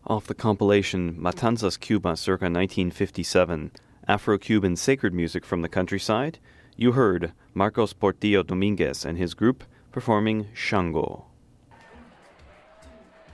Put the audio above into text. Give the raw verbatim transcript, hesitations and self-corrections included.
Off the compilation Matanzas Cuba circa nineteen fifty-seven, Afro-Cuban sacred music from the countryside, you heard Marcos Portillo Dominguez and his group performing Shango.